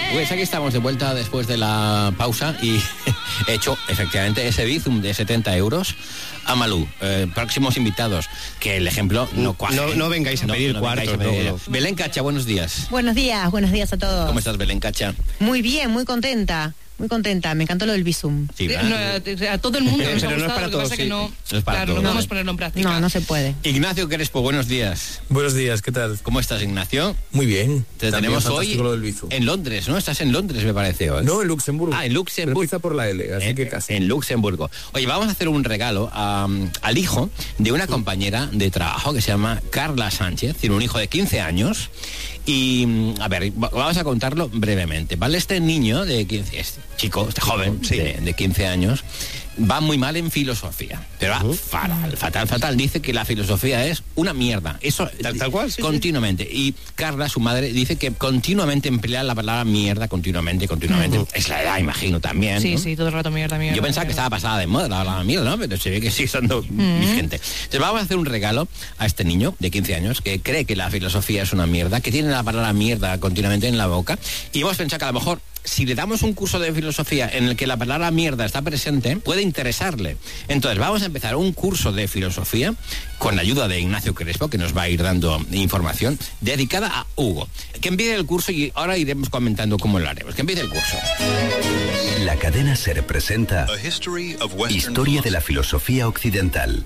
Pues aquí estamos de vuelta después de la pausa y he hecho efectivamente ese bizum de 70 euros a Malú. Próximos invitados, que el ejemplo no cuaje. No vengáis a pedir cuartos. Belén Cacha, buenos días. Buenos días a todos. ¿Cómo estás, Belén Cacha? Muy bien, muy contenta. Muy contenta, me encantó lo del Bizum. Sí, a todo el mundo nos ha gustado, lo que pasa que no podemos ponerlo en práctica. No se puede. Ignacio Crespo, buenos días. Buenos días, ¿qué tal? ¿Cómo estás, Ignacio? Muy bien. Te tenemos hoy en Londres, ¿no? Estás en Londres, me parece hoy. No, en Luxemburgo. En Luxemburgo. Empieza por la L, así que casi. En Luxemburgo. Oye, vamos a hacer un regalo al hijo de una compañera de trabajo que se llama Carla Sánchez. Tiene un hijo de 15 años. Y, a ver, vamos a contarlo brevemente, ¿vale? Este niño de 15, este joven de 15 años, va muy mal en filosofía, pero va fatal. Dice que la filosofía es una mierda. Eso tal cual, continuamente. Sí. Y Carla, su madre, dice que continuamente emplea la palabra mierda, continuamente. Es la edad, imagino, también. Sí, ¿no? Sí, todo el rato mierda. Yo pensaba que estaba pasada de moda la palabra mierda, ¿no? Pero se ve que sigue siendo vigente. Entonces vamos a hacer un regalo a este niño de 15 años que cree que la filosofía es una mierda, que tiene la palabra mierda continuamente en la boca, y hemos pensado que a lo mejor si le damos un curso de filosofía en el que la palabra mierda está presente, puede interesarle. Entonces vamos a empezar un curso de filosofía con la ayuda de Ignacio Crespo, que nos va a ir dando información, dedicada a Hugo. Que empiece el curso y ahora iremos comentando cómo lo haremos. Que empiece el curso. La cadena SER presenta Historia de la filosofía occidental.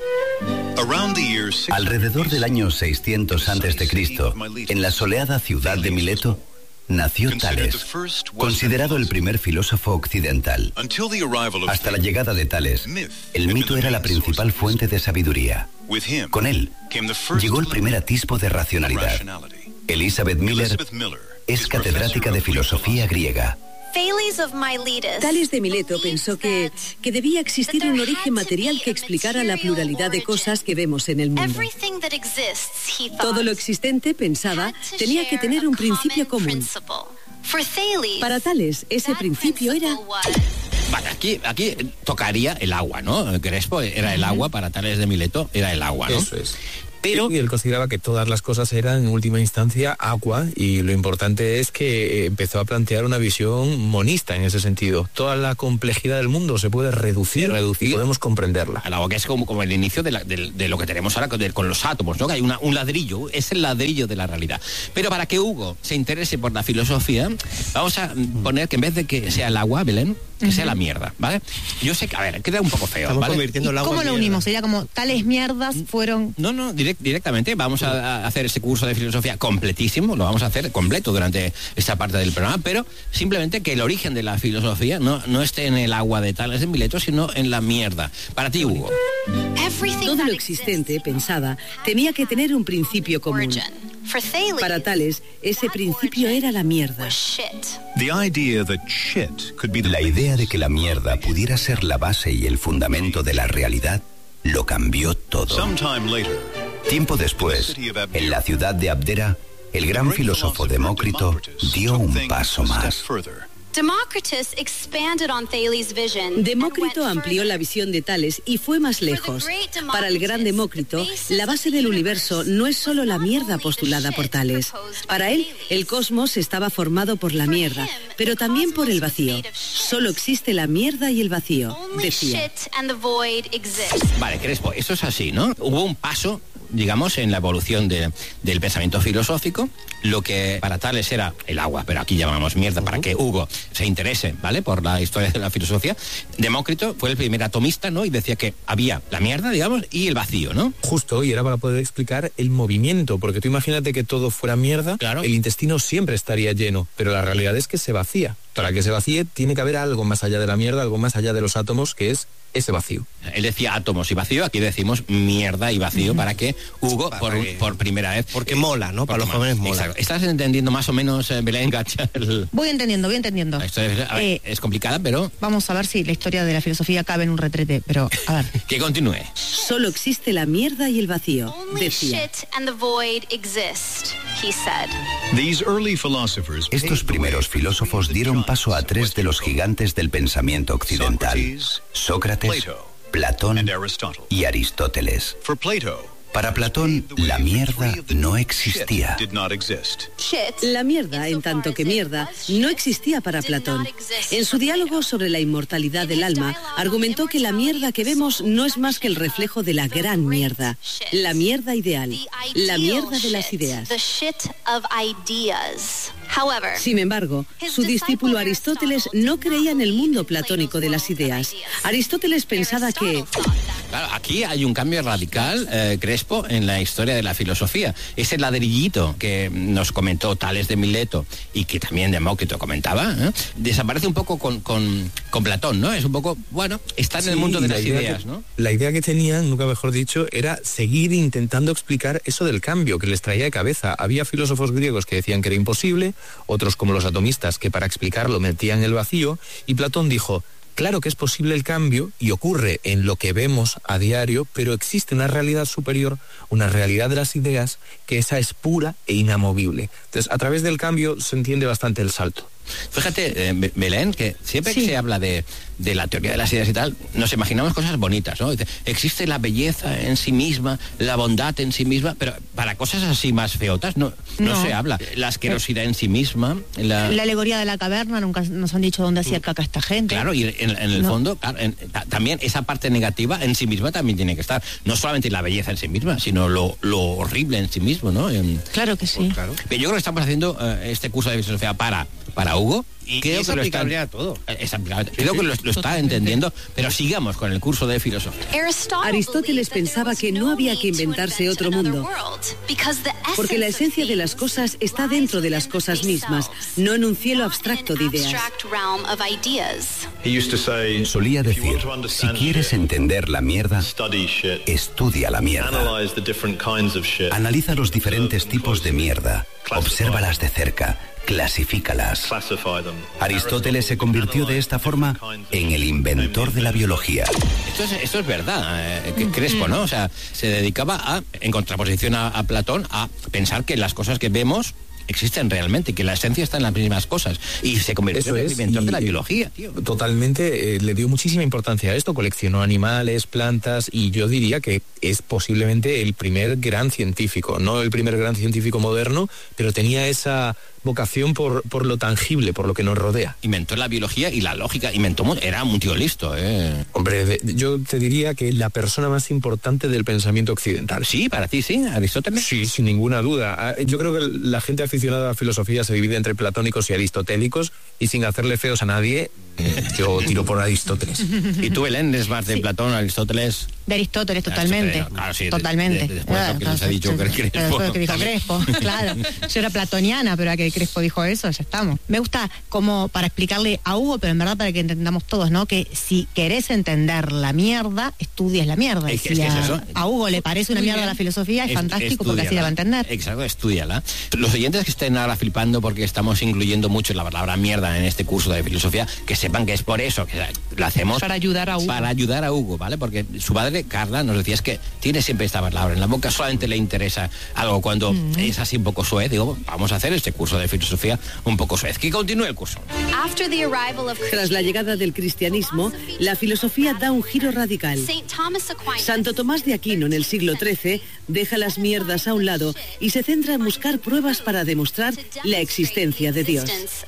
Alrededor del año 600 a.C., en la soleada ciudad de Mileto, nació Tales, considerado el primer filósofo occidental. Hasta la llegada de Tales, el mito era la principal fuente de sabiduría. Con él, llegó el primer atisbo de racionalidad. Elizabeth Miller es catedrática de filosofía griega. Tales de Mileto pensó que debía existir un origen material que explicara la pluralidad de cosas que vemos en el mundo. Todo lo existente, pensaba, tenía que tener un principio común. Para Tales, ese principio era... Vale, aquí tocaría el agua, ¿no? Crespo era el agua, para Tales de Mileto era el agua, ¿no? Eso es. Pero y él consideraba que todas las cosas eran en última instancia agua, y lo importante es que empezó a plantear una visión monista en ese sentido. Toda la complejidad del mundo se puede reducir, podemos comprenderla. El agua, que es como el inicio de lo que tenemos ahora con los átomos, ¿no? Que hay un ladrillo, es el ladrillo de la realidad. Pero para que Hugo se interese por la filosofía, vamos a poner que en vez de que sea el agua, Belén, que sea la mierda, ¿vale? Yo sé que, a ver, queda un poco feo, estamos ¿vale? convirtiendo el agua ¿Cómo en lo mierda. unimos? Sería como tales mierdas fueron... No, directamente vamos a hacer ese curso de filosofía completísimo, lo vamos a hacer completo durante esta parte del programa, pero simplemente que el origen de la filosofía no esté en el agua de Tales de Mileto, sino en la mierda. Para ti, Hugo. Todo lo existente, pensaba, tenía que tener un principio común. Para Tales, ese principio era la mierda. La idea de que la mierda pudiera ser la base y el fundamento de la realidad lo cambió todo. Tiempo después, en la ciudad de Abdera, el gran filósofo Demócrito dio un paso más. Demócrito amplió la visión de Tales y fue más lejos. Para el gran Demócrito, la base del universo no es solo la mierda postulada por Tales. Para él, el cosmos estaba formado por la mierda, pero también por el vacío. Solo existe la mierda y el vacío, decía. Vale, Crespo, eso es así, ¿no? Hubo un paso, digamos, en la evolución del pensamiento filosófico, lo que para Tales era el agua, pero aquí llamamos mierda, para que Hugo se interese, ¿vale?, por la historia de la filosofía. Demócrito fue el primer atomista, ¿no?, y decía que había la mierda, digamos, y el vacío, ¿no? Justo, y era para poder explicar el movimiento, porque tú imagínate que todo fuera mierda, claro. El intestino siempre estaría lleno, pero la realidad es que se vacía. Para que se vacíe tiene que haber algo más allá de la mierda, algo más allá de los átomos, que es ese vacío. Él decía átomos y vacío, aquí decimos mierda y vacío, para que Hugo, por primera vez... Porque mola, ¿no? Para los jóvenes mola. Exacto. ¿Estás entendiendo más o menos, Belén Cacha? Voy entendiendo. La historia es complicada, pero... Vamos a ver si la historia de la filosofía cabe en un retrete, pero a ver. Que continúe. Solo existe la mierda y el vacío, decía. Estos primeros filósofos dieron paso a tres de los gigantes del pensamiento occidental: Sócrates, Platón y Aristóteles. Para Platón, la mierda no existía. La mierda, en tanto que mierda, no existía para Platón. En su diálogo sobre la inmortalidad del alma, argumentó que la mierda que vemos no es más que el reflejo de la gran mierda, la mierda ideal, la mierda de las ideas. Sin embargo, su discípulo Aristóteles no creía en el mundo platónico de las ideas. Aristóteles pensaba que... Claro, aquí hay un cambio radical, Crespo, en la historia de la filosofía. Ese ladrillito que nos comentó Tales de Mileto y que también Demócrito comentaba, desaparece un poco con Platón, ¿no? Es un poco, bueno, está en el mundo de las ideas, ¿no? La idea que tenían, nunca mejor dicho, era seguir intentando explicar eso del cambio que les traía de cabeza. Había filósofos griegos que decían que era imposible, otros como los atomistas que para explicarlo metían el vacío, y Platón dijo: claro que es posible el cambio y ocurre en lo que vemos a diario, pero existe una realidad superior, una realidad de las ideas, que esa es pura e inamovible. Entonces, a través del cambio se entiende bastante el salto. Fíjate, Belén, que siempre que se habla de la teoría de las ideas y tal, nos imaginamos cosas bonitas, ¿no? Dice, existe la belleza en sí misma, la bondad en sí misma, pero para cosas así más feotas no se habla. La asquerosidad en sí misma. La alegoría de la caverna, nunca nos han dicho dónde hacía caca esta gente. Claro, y en el fondo, claro, también esa parte negativa en sí misma también tiene que estar. No solamente la belleza en sí misma, sino lo horrible en sí mismo, ¿no? Claro que sí. Pues claro. Yo creo que estamos haciendo este curso de filosofía para Hugo. Y creo que lo está a todo. Creo que lo está entendiendo, pero sigamos con el curso de filosofía. Aristóteles pensaba que no había que inventarse otro mundo, porque la esencia de las cosas está dentro de las cosas mismas, no en un cielo abstracto de ideas. Solía decir, si quieres entender la mierda, estudia la mierda. Analiza los diferentes tipos de mierda, obsérvalas de cerca, clasifícalas. Aristóteles se convirtió de esta forma en el inventor de la biología. Esto es verdad, Crespo, ¿no? O sea, se dedicaba en contraposición a Platón, a pensar que las cosas que vemos existen realmente y que la esencia está en las mismas cosas, y se convirtió en el inventor de la biología, tío. Totalmente, le dio muchísima importancia a esto, coleccionó animales, plantas, y yo diría que es posiblemente el primer gran científico, no el primer gran científico moderno, pero tenía esa vocación por lo tangible, por lo que nos rodea. Inventó la biología y la lógica, era un tío listo, Hombre, yo te diría que la persona más importante del pensamiento occidental. Sí, para ti sí, Aristóteles. Sí, sin ninguna duda. Yo creo que la gente aficionada a la filosofía se divide entre platónicos y aristotélicos, y sin hacerle feos a nadie, yo tiro por Aristóteles. ¿Y tú, Belén, eres más de Platón, Aristóteles? De Aristóteles, totalmente. Claro, sí, totalmente. Después de lo que nos ha dicho Crespo. Que dijo Crespo, claro. Yo era platoniana, pero a que Crespo dijo eso, ya estamos. Me gusta como para explicarle a Hugo, pero en verdad para que entendamos todos, ¿no? Que si querés entender la mierda, estudies la mierda. Y si a Hugo le parece una mierda la filosofía, es fantástico, porque así la va a entender. Exacto, estúdiala. Los oyentes que estén ahora flipando porque estamos incluyendo mucho la palabra mierda en este curso de filosofía, que sepan que es por eso que lo hacemos. Para ayudar a Hugo. Para ayudar a Hugo, ¿vale? Porque su padre, Carla, nos decía, es que tiene siempre esta palabra en la boca, solamente le interesa algo cuando es así un poco suez. Digo, vamos a hacer este curso de filosofía un poco suez. Que continúe el curso. Tras la llegada del cristianismo, la filosofía da un giro radical. Santo Tomás de Aquino, en el siglo XIII, deja las mierdas a un lado y se centra en buscar pruebas para demostrar la existencia de Dios.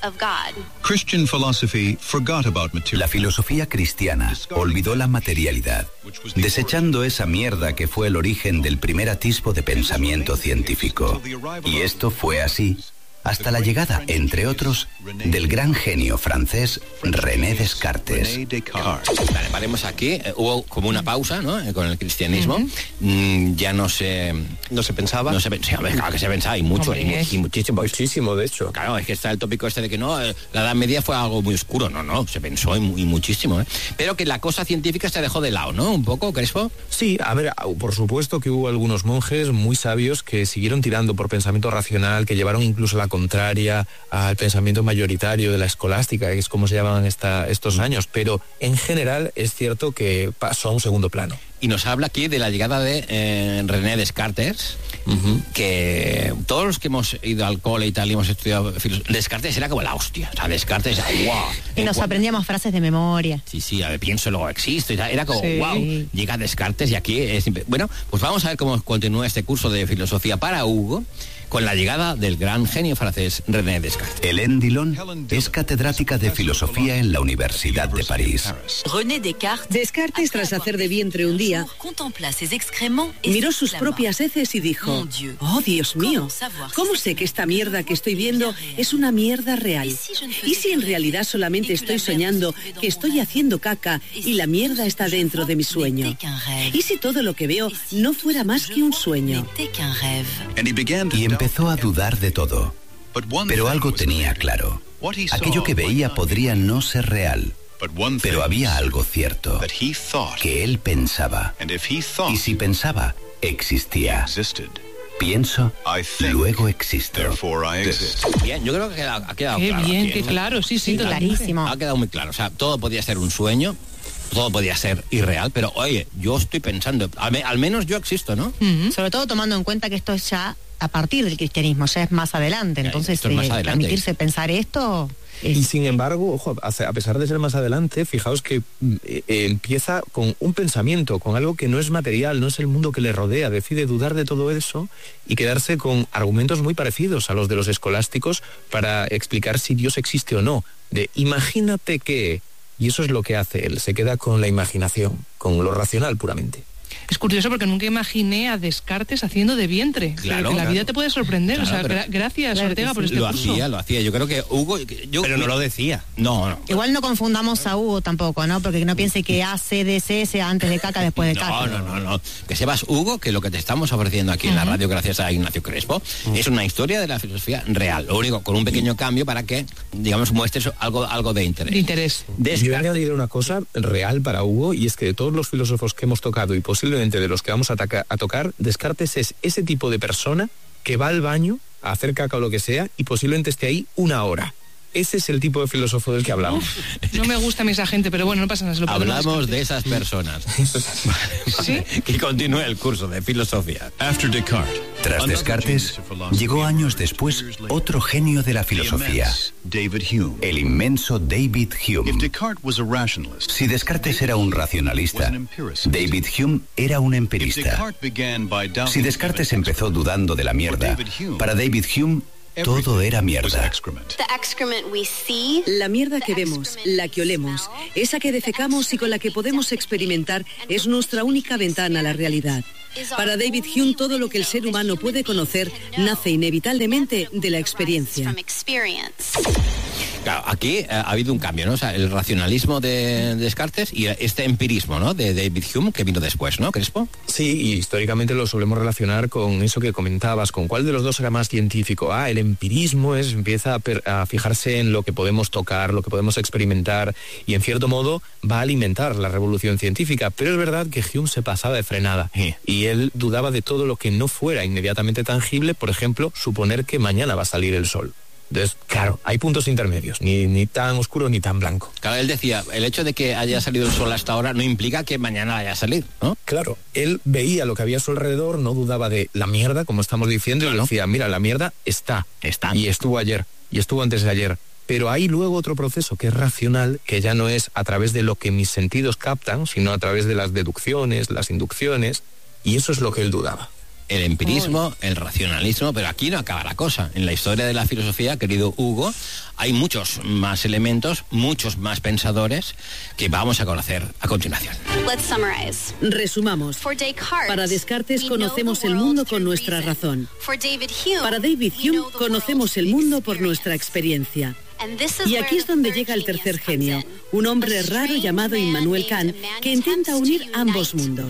La filosofía cristiana olvidó la materialidad, desechando esa mierda que fue el origen del primer atisbo de pensamiento científico. Y esto fue así hasta la llegada, entre otros, del gran genio francés René Descartes. Vale, paremos aquí. Hubo como una pausa, ¿no? Con el cristianismo. Ya no se pensaba. No se pensaba, claro que se pensaba, y mucho, y muchísimo. Muchísimo, de hecho. Claro, es que está el tópico este de que no, la Edad Media fue algo muy oscuro. No, se pensó y muchísimo, ¿eh? Pero que la cosa científica se dejó de lado, ¿no? Un poco, Crespo. Sí, a ver, por supuesto que hubo algunos monjes muy sabios que siguieron tirando por pensamiento racional, que llevaron incluso la contraria al pensamiento mayoritario de la escolástica, que es como se llaman estos años, pero en general es cierto que pasó a un segundo plano. Y nos habla aquí de la llegada de René Descartes, que todos los que hemos ido al cole y tal y hemos estudiado Descartes era como la hostia. O sea, Descartes, wow. Y nos aprendíamos frases de memoria. Sí, a ver, pienso, luego existo y tal. Era como, wow, llega Descartes y aquí es... Bueno, pues vamos a ver cómo continúa este curso de filosofía para Hugo con la llegada del gran genio francés René Descartes. Hélène Dillon es catedrática de filosofía en la Universidad de París. Descartes, tras hacer de vientre un día, miró sus propias heces y dijo: oh, Dios mío, ¿cómo sé que esta mierda que estoy viendo es una mierda real? ¿Y si en realidad solamente estoy soñando que estoy haciendo caca y la mierda está dentro de mi sueño? ¿Y si todo lo que veo no fuera más que un sueño? Y empezó a dudar de todo. Pero algo tenía claro. Aquello que veía podría no ser real. Pero había algo cierto, que él pensaba. Y si pensaba, existía. Pienso, luego existo. Bien, yo creo que ha quedado qué claro. Bien, qué claro, sí, clarísimo. Ha quedado muy claro. O sea, todo podía ser un sueño, todo podía ser irreal, pero oye, yo estoy pensando, al menos yo existo, ¿no? Sobre todo tomando en cuenta que esto es ya a partir del cristianismo, ya es más adelante. Entonces, permitirse pensar esto... Y sin embargo, ojo, a pesar de ser más adelante, fijaos que empieza con un pensamiento, con algo que no es material, no es el mundo que le rodea, decide dudar de todo eso y quedarse con argumentos muy parecidos a los de los escolásticos para explicar si Dios existe o no. De imagínate que... Y eso es lo que hace él, se queda con la imaginación, con lo racional puramente. Es curioso porque nunca imaginé a Descartes haciendo de vientre. Claro, la vida te puede sorprender. Claro, gracias, Ortega, por este curso. Lo hacía. Yo creo que Hugo... pero no lo decía. No. Igual no confundamos a Hugo tampoco, ¿no? Porque no piense que A, C, D, C sea antes de caca, después de caca. No. Que sepas, Hugo, que lo que te estamos ofreciendo aquí en la radio, gracias a Ignacio Crespo, es una historia de la filosofía real. Lo único, con un pequeño cambio para que, digamos, muestres algo de interés. Yo he añadido una cosa real para Hugo, y es que de todos los filósofos que hemos tocado y posiblemente de los que vamos a tocar, Descartes es ese tipo de persona que va al baño a hacer caca o lo que sea y posiblemente esté ahí una hora. Ese es el tipo de filósofo del que hablamos. No me gusta a mí esa gente, pero bueno, no pasa nada. Hablamos de esas personas. ¿Sí? Que continúe el curso de filosofía. Tras Descartes, llegó años después otro genio de la filosofía, el inmenso David Hume. Si Descartes era un racionalista, David Hume era un empirista. Si Descartes empezó dudando de la mierda, para David Hume todo era mierda. La mierda que vemos, la que olemos, esa que defecamos y con la que podemos experimentar es nuestra única ventana a la realidad. Para David Hume, todo lo que el ser humano puede conocer nace inevitablemente de la experiencia. Claro, aquí ha habido un cambio, ¿no? O sea, el racionalismo de Descartes y este empirismo, ¿no? De David Hume, que vino después, ¿no, Crespo? Sí, y históricamente lo solemos relacionar con eso que comentabas, con cuál de los dos era más científico. El empirismo empieza a fijarse en lo que podemos tocar, lo que podemos experimentar, y en cierto modo va a alimentar la revolución científica. Pero es verdad que Hume se pasaba de frenada, y él dudaba de todo lo que no fuera inmediatamente tangible, por ejemplo, suponer que mañana va a salir el sol. Entonces, claro, hay puntos intermedios, ni tan oscuro ni tan blanco. Claro, él decía, el hecho de que haya salido el sol hasta ahora no implica que mañana vaya a salir, ¿no? Claro, él veía lo que había a su alrededor, no dudaba de la mierda, como estamos diciendo, y decía, mira, la mierda está, y estuvo ayer, y estuvo antes de ayer. Pero hay luego otro proceso que es racional, que ya no es a través de lo que mis sentidos captan, sino a través de las deducciones, las inducciones, y eso es lo que él dudaba. El empirismo, el racionalismo, pero aquí no acaba la cosa. En la historia de la filosofía, querido Hugo, hay muchos más elementos, muchos más pensadores que vamos a conocer a continuación. Resumamos. Para Descartes conocemos el mundo con nuestra razón. Para David Hume conocemos el mundo por nuestra experiencia. Y aquí es donde llega el tercer genio, un hombre raro llamado Immanuel Kant, que intenta unir ambos mundos.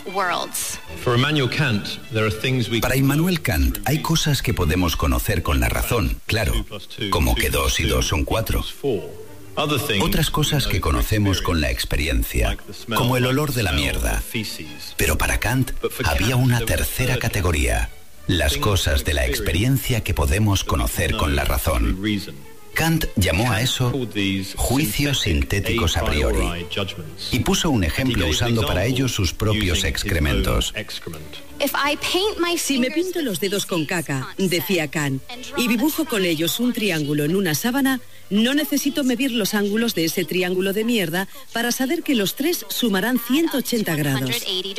Para Immanuel Kant hay cosas que podemos conocer con la razón, claro, como que 2 y 2 son 4. Otras cosas que conocemos con la experiencia, como el olor de la mierda. Pero para Kant había una tercera categoría, las cosas de la experiencia que podemos conocer con la razón. Kant llamó a eso juicios sintéticos a priori y puso un ejemplo usando para ello sus propios excrementos. Si me pinto los dedos con caca, decía Kant, y dibujo con ellos un triángulo en una sábana, no necesito medir los ángulos de ese triángulo de mierda para saber que los tres sumarán 180 grados.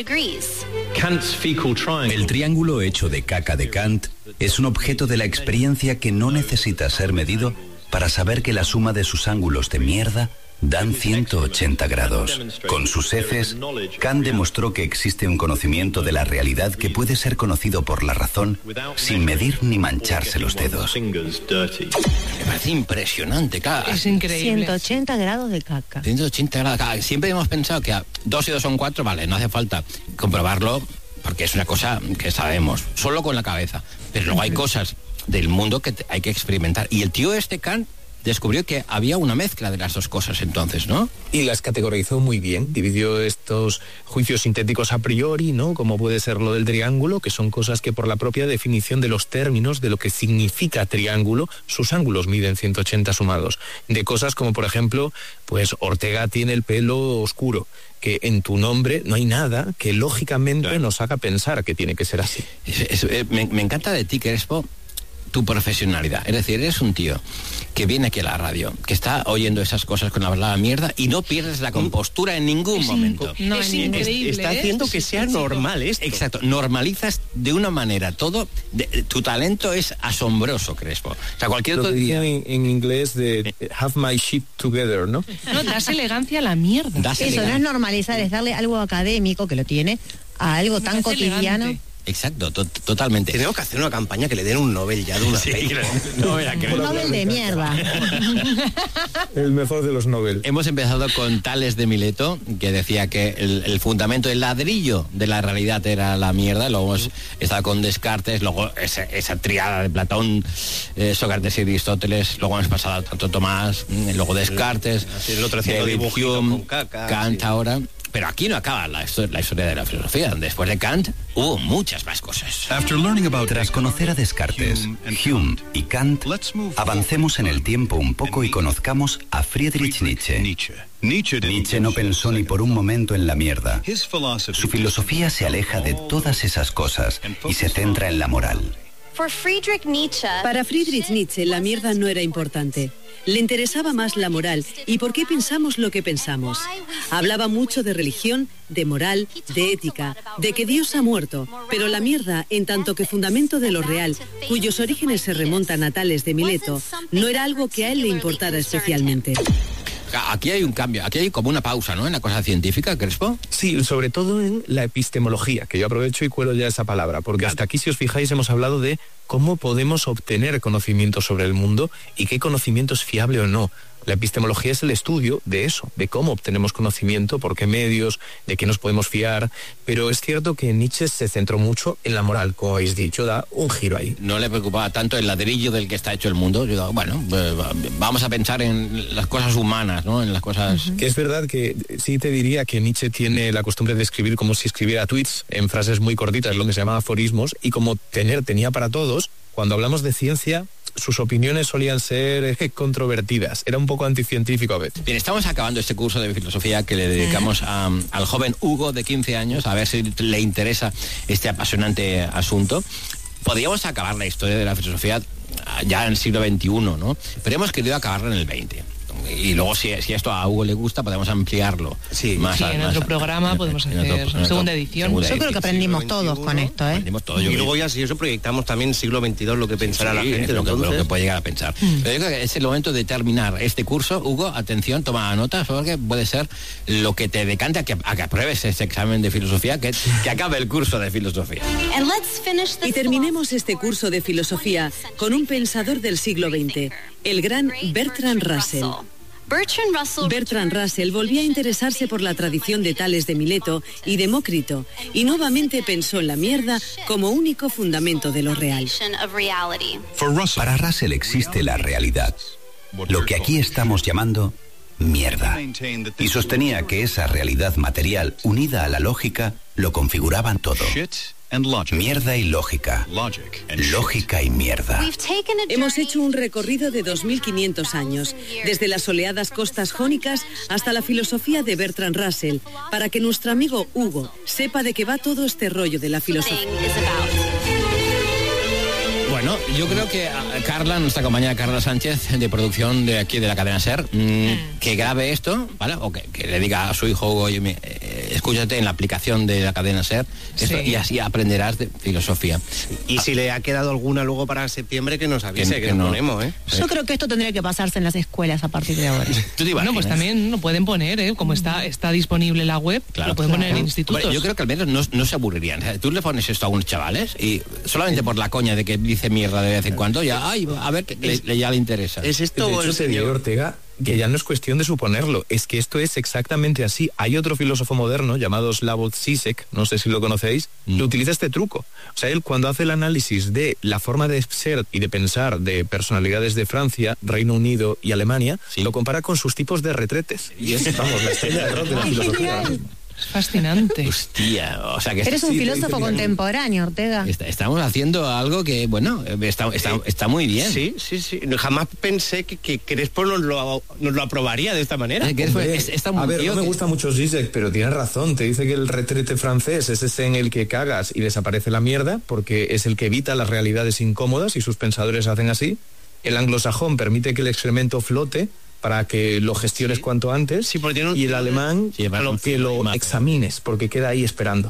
El triángulo hecho de caca de Kant es un objeto de la experiencia que no necesita ser medido para saber que la suma de sus ángulos de mierda dan 180 grados. Con sus heces, Kant demostró que existe un conocimiento de la realidad que puede ser conocido por la razón sin medir ni mancharse los dedos. Me parece impresionante, claro. Es increíble. 180 grados de caca. 180 grados de caca. Siempre hemos pensado que 2 y 2 son 4, vale, no hace falta comprobarlo porque es una cosa que sabemos, solo con la cabeza. Pero luego hay cosas del mundo que hay que experimentar. Y el tío Kant descubrió que había una mezcla de las dos cosas entonces, ¿no? Y las categorizó muy bien, dividió estos juicios sintéticos a priori, ¿no? Como puede ser lo del triángulo, que son cosas que por la propia definición de los términos, de lo que significa triángulo, sus ángulos miden 180 sumados. De cosas como, por ejemplo, pues Ortega tiene el pelo oscuro, que en tu nombre no hay nada que lógicamente nos haga pensar que tiene que ser así. Me encanta de ti, Crespo, tu profesionalidad. Es decir, eres un tío que viene aquí a la radio, que está oyendo esas cosas con la mierda y no pierdes la compostura en ningún momento. No, es increíble. Está haciendo que sea normal esto. Exacto. Normalizas de una manera todo. Tu talento es asombroso, Crespo. O sea, cualquier otro día... en inglés de have my shit together, ¿no? No, das elegancia a la mierda. Eso no es normalizar, es darle algo académico, que lo tiene, a algo tan cotidiano. Elegante. Exacto, totalmente. Tenemos que hacer una campaña que le den un Nobel ya de una vez. Un Nobel de mierda. El mejor de los Nobel. Hemos empezado con Tales de Mileto, que decía que el fundamento, el ladrillo de la realidad era la mierda. Luego hemos estado con Descartes, luego esa triada de Platón, Sócrates y Aristóteles. Luego hemos pasado a Santo Tomás, luego Descartes, el otro David Hume, con caca, Kant ahora. Pero aquí no acaba la historia de la filosofía. Después de Kant hubo muchas más cosas. Tras conocer a Descartes, Hume y Kant, avancemos en el tiempo un poco y conozcamos a Friedrich Nietzsche. Nietzsche no pensó ni por un momento en la mierda. Su filosofía se aleja de todas esas cosas y se centra en la moral. Para Friedrich Nietzsche la mierda no era importante. Le interesaba más la moral y por qué pensamos lo que pensamos. Hablaba mucho de religión, de moral, de ética, de que Dios ha muerto, pero la mierda, en tanto que fundamento de lo real, cuyos orígenes se remontan a Tales de Mileto, no era algo que a él le importara especialmente. Aquí hay un cambio, aquí hay como una pausa, ¿no? En la cosa científica, Crespo. Sí, sobre todo en la epistemología, que yo aprovecho y cuelo ya esa palabra, porque hasta aquí, si os fijáis, hemos hablado de cómo podemos obtener conocimiento sobre el mundo y qué conocimiento es fiable o no. La epistemología es el estudio de eso, de cómo obtenemos conocimiento, por qué medios, de qué nos podemos fiar, pero es cierto que Nietzsche se centró mucho en la moral, como habéis dicho, da un giro ahí. No le preocupaba tanto el ladrillo del que está hecho el mundo. Yo digo, bueno, vamos a pensar en las cosas humanas, ¿no? En las cosas... Que es verdad que sí te diría que Nietzsche tiene la costumbre de escribir como si escribiera tweets en frases muy cortitas, lo que se llama aforismos, y como tenía para todos, cuando hablamos de ciencia, sus opiniones solían ser controvertidas. Era un poco anticientífico a veces. Bien, estamos acabando este curso de filosofía que le dedicamos al joven Hugo de 15 años, a ver si le interesa este apasionante asunto. Podríamos acabar la historia de la filosofía ya en el siglo XXI, ¿no? Pero hemos querido acabarla en el XX. Y luego, si esto a Hugo le gusta, podemos ampliarlo. Sí, en otro programa podemos hacer segunda edición. Yo creo que aprendimos todos con esto, ¿eh? Aprendimos todo. Y luego ya, si eso, proyectamos también siglo XXII, lo que pensará la gente. Lo que puede llegar a pensar. Pero yo creo que es el momento de terminar este curso. Hugo, atención, toma nota, porque puede ser lo que te decante a que apruebes ese examen de filosofía, que acabe el curso de filosofía. Y terminemos este curso de filosofía con un pensador del siglo XX, el gran Bertrand Russell. Bertrand Russell volvía a interesarse por la tradición de Tales de Mileto y Demócrito y nuevamente pensó en la mierda como único fundamento de lo real. Para Russell existe la realidad, lo que aquí estamos llamando mierda, y sostenía que esa realidad material unida a la lógica lo configuraban todo. Mierda y lógica. Lógica y mierda. Hemos hecho un recorrido de 2500 años, desde las soleadas costas jónicas hasta la filosofía de Bertrand Russell, para que nuestro amigo Hugo sepa de qué va todo este rollo de la filosofía. Bueno, yo creo que Carla, nuestra compañera Carla Sánchez, de producción de aquí de la cadena SER, que grabe esto, ¿vale? O que le diga a su hijo, oye, escúchate en la aplicación de la cadena SER, esto, y así aprenderás de filosofía. Y si le ha quedado alguna luego para septiembre, que nos avise, que nos ponemos, ¿eh? Yo creo que esto tendría que pasarse en las escuelas a partir de ahora. Bueno, pues también lo pueden poner, como está disponible la web, lo pueden poner en institutos. Bueno, yo creo que al menos no se aburrirían. O sea, tú le pones esto a unos chavales y solamente por la coña de que dice mierda de vez en cuando, ya, a ver, que ya le interesa. ¿Es esto? De hecho, te digo, Ortega, que ya no es cuestión de suponerlo, es que esto es exactamente así. Hay otro filósofo moderno llamado Slavoj Žižek, no sé si lo conocéis, que utiliza este truco. O sea, él cuando hace el análisis de la forma de ser y de pensar de personalidades de Francia, Reino Unido y Alemania, lo compara con sus tipos de retretes. Y es, vamos, la estrella de rock de la filosofía. Fascinante. Hostia, o sea que eres un filósofo contemporáneo, Ortega. Estamos haciendo algo que, bueno, está muy bien. Sí. Jamás pensé que Crespo nos lo aprobaría de esta manera. Está muy bien. No me gusta mucho Zizek, pero tiene razón. Te dice que el retrete francés es ese en el que cagas y desaparece la mierda, porque es el que evita las realidades incómodas y sus pensadores hacen así. El anglosajón permite que el excremento flote para que lo gestiones cuanto antes, y el alemán que lo examines, porque queda ahí esperando.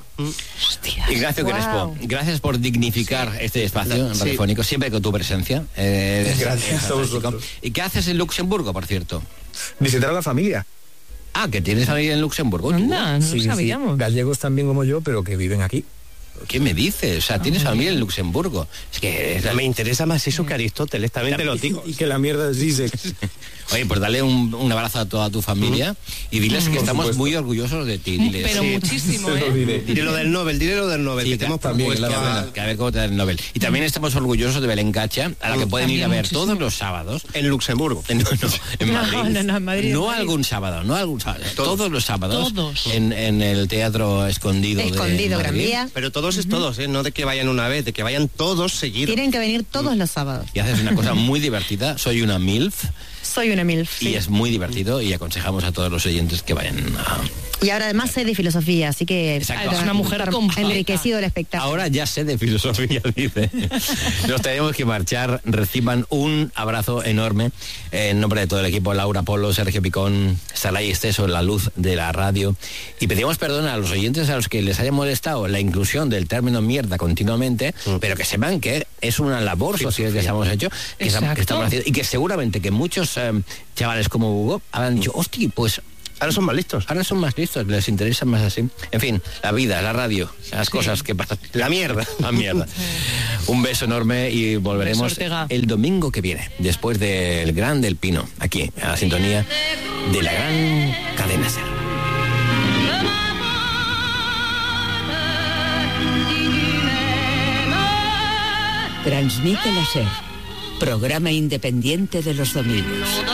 Ignacio Crespo, gracias por dignificar este espacio radiofónico, siempre con tu presencia. Gracias a vosotros. ¿Y qué haces en Luxemburgo, por cierto? Visitar a la familia. Ah, que tienes familia en Luxemburgo. No lo sabíamos. Sí. Gallegos también como yo, pero que viven aquí. ¿Qué me dices? O sea, tienes familia en Luxemburgo. Es que me interesa más eso que Aristóteles, también te lo digo. Y que la mierda es Zizek. Oye, pues dale un abrazo a toda tu familia y diles que estamos muy orgullosos de ti. Diles. Pero muchísimo, Dile lo del Nobel, sí, que te hemos también, propuesto. que a ver cómo te da el Nobel. Y también estamos orgullosos de Belén Cacha, a la que pueden ir a ver todos los sábados. En Luxemburgo. En Madrid. No, en Madrid. No algún sábado, todos los sábados. En el Teatro Escondido de Gran Vía. Pero todos es todos, no de que vayan una vez, de que vayan todos seguidos. Tienen que venir todos los sábados. Y haces una cosa muy divertida. Soy una MILF. Soy una MILF. Y es muy divertido y aconsejamos a todos los oyentes que vayan a... Y ahora además sé de filosofía, así que es una mujer enriquecido el espectáculo. Ahora ya sé de filosofía, dice. Nos tenemos que marchar. Reciban un abrazo enorme en nombre de todo el equipo, Laura Polo, Sergio Picón, Saray Esteso, la luz de la radio. Y pedimos perdón a los oyentes a los que les haya molestado la inclusión del término mierda continuamente, pero que sepan que es una labor social que estamos hecho, que estamos haciendo, y que seguramente que muchos chavales como Hugo habrán dicho, hostia, pues ahora son más listos. Ahora son más listos, les interesa más así. En fin, la vida, la radio, las cosas que pasan. La mierda. La mierda. Un beso enorme y volveremos el domingo que viene, después del Gran del Pino, aquí, a la sintonía de la gran cadena SER. Transmite la SER, programa independiente de los domingos.